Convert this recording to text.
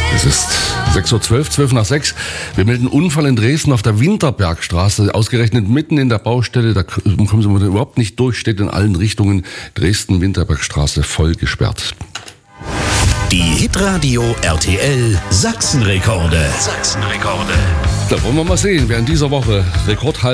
Es ist 6.12 Uhr, 12 nach 6. Wir melden Unfall in Dresden auf der Winterbergstraße, ausgerechnet mitten in der Baustelle. Da kommen Sie überhaupt nicht durch, steht in allen Richtungen. Dresden-Winterbergstraße voll gesperrt. Die Hitradio RTL Sachsenrekorde. Da wollen wir mal sehen, wer in dieser Woche Rekordhalter